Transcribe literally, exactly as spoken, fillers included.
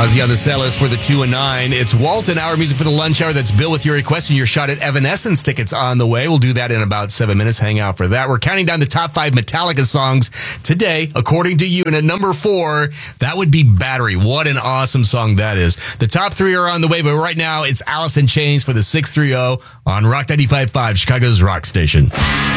Ozzy on the set list for the two and nine. It's Walton, Our Music for the Lunch Hour. That's Bill with your request and your shot at Evanescence tickets on the way. We'll do that in about seven minutes. Hang out for that. We're counting down the top five Metallica songs today, according to you. And at number four, that would be Battery. What an awesome song that is. The top three are on the way, but right now it's Alice in Chains for the six thirty on Rock ninety-five point five, Chicago's rock station.